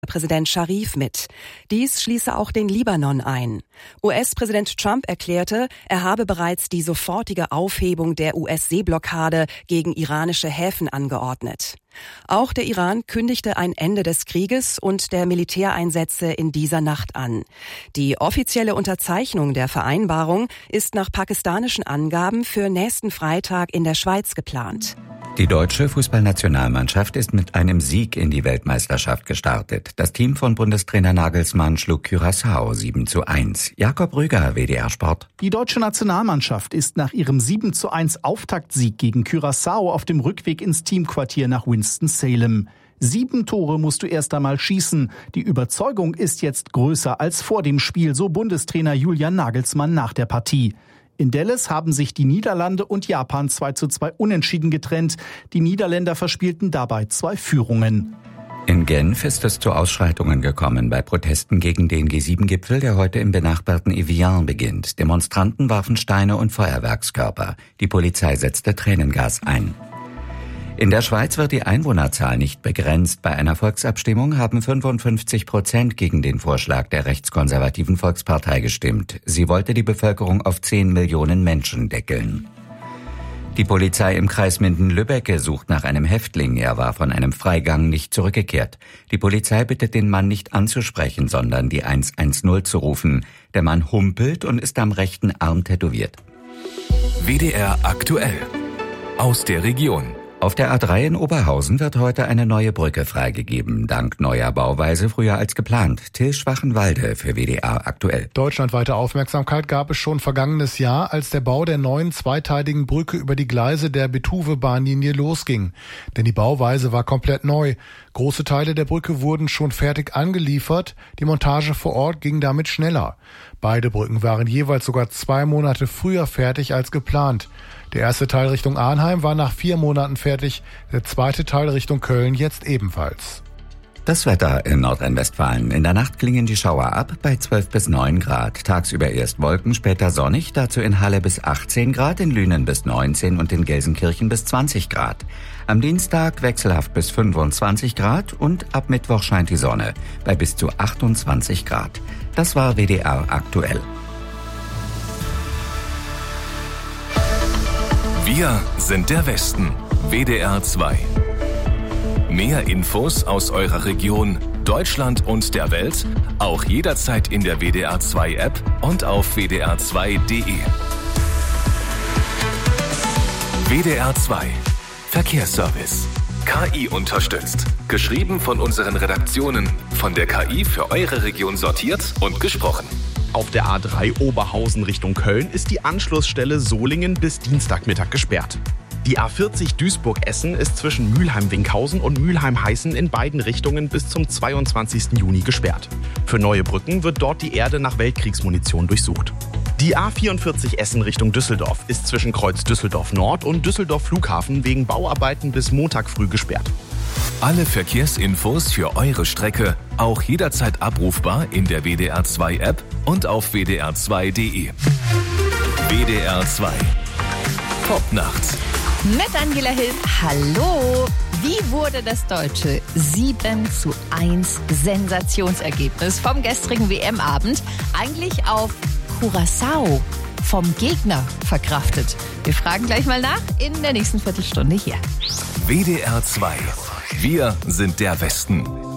Präsident Scharif mit. Dies schließe auch den Libanon ein. US-Präsident Trump erklärte, er habe bereits die sofortige Aufhebung der US-Seeblockade gegen iranische Häfen angeordnet. Auch der Iran kündigte ein Ende des Krieges und der Militäreinsätze in dieser Nacht an. Die offizielle Unterzeichnung der Vereinbarung ist nach pakistanischen Angaben für nächsten Freitag in der Schweiz geplant. Die deutsche Fußballnationalmannschaft ist mit einem Sieg in die Weltmeisterschaft gestartet. Das Team von Bundestrainer Nagelsmann schlug Curaçao 7:1. Jakob Rüger, WDR Sport. Die deutsche Nationalmannschaft ist nach ihrem 7:1 Auftaktsieg gegen Curaçao auf dem Rückweg ins Teamquartier nach Winston-Salem. 7 Tore musst du erst einmal schießen. Die Überzeugung ist jetzt größer als vor dem Spiel, so Bundestrainer Julian Nagelsmann nach der Partie. In Dallas haben sich die Niederlande und Japan 2:2 unentschieden getrennt. Die Niederländer verspielten dabei 2 Führungen. In Genf ist es zu Ausschreitungen gekommen bei Protesten gegen den G7-Gipfel, der heute im benachbarten Evian beginnt. Demonstranten warfen Steine und Feuerwerkskörper. Die Polizei setzte Tränengas ein. In der Schweiz wird die Einwohnerzahl nicht begrenzt. Bei einer Volksabstimmung haben 55% gegen den Vorschlag der rechtskonservativen Volkspartei gestimmt. Sie wollte die Bevölkerung auf 10 Millionen Menschen deckeln. Die Polizei im Kreis Minden-Lübbecke sucht nach einem Häftling. Er war von einem Freigang nicht zurückgekehrt. Die Polizei bittet den Mann nicht anzusprechen, sondern die 110 zu rufen. Der Mann humpelt und ist am rechten Arm tätowiert. WDR aktuell. Aus der Region. Auf der A3 in Oberhausen wird heute eine neue Brücke freigegeben. Dank neuer Bauweise früher als geplant. Till Schwachenwalde für WDR aktuell. Deutschlandweite Aufmerksamkeit gab es schon vergangenes Jahr, als der Bau der neuen zweiteiligen Brücke über die Gleise der Betuwe-Bahnlinie losging. Denn die Bauweise war komplett neu. Große Teile der Brücke wurden schon fertig angeliefert. Die Montage vor Ort ging damit schneller. Beide Brücken waren jeweils sogar 2 Monate früher fertig als geplant. Der erste Teil Richtung Arnheim war nach 4 Monaten fertig, der zweite Teil Richtung Köln jetzt ebenfalls. Das Wetter in Nordrhein-Westfalen. In der Nacht klingen die Schauer ab bei 12 bis 9 Grad. Tagsüber erst Wolken, später sonnig, dazu in Halle bis 18 Grad, in Lünen bis 19 und in Gelsenkirchen bis 20 Grad. Am Dienstag wechselhaft bis 25 Grad und ab Mittwoch scheint die Sonne bei bis zu 28 Grad. Das war WDR aktuell. Wir sind der Westen. WDR 2. Mehr Infos aus eurer Region, Deutschland und der Welt, auch jederzeit in der WDR 2 App und auf wdr2.de. WDR 2. Verkehrsservice. KI unterstützt. Geschrieben von unseren Redaktionen, von der KI für eure Region sortiert und gesprochen. Auf der A3 Oberhausen Richtung Köln ist die Anschlussstelle Solingen bis Dienstagmittag gesperrt. Die A40 Duisburg-Essen ist zwischen Mülheim-Winkhausen und Mülheim-Heißen in beiden Richtungen bis zum 22. Juni gesperrt. Für neue Brücken wird dort die Erde nach Weltkriegsmunition durchsucht. Die A44 Essen Richtung Düsseldorf ist zwischen Kreuz Düsseldorf Nord und Düsseldorf Flughafen wegen Bauarbeiten bis Montag früh gesperrt. Alle Verkehrsinfos für eure Strecke auch jederzeit abrufbar in der WDR 2 App und auf wdr2.de. WDR 2. Top nachts. Mit Angela Hill. Hallo. Wie wurde das deutsche 7:1 Sensationsergebnis vom gestrigen WM-Abend eigentlich auf Curaçao vom Gegner verkraftet? Wir fragen gleich mal nach in der nächsten Viertelstunde hier. WDR 2. Wir sind der Westen.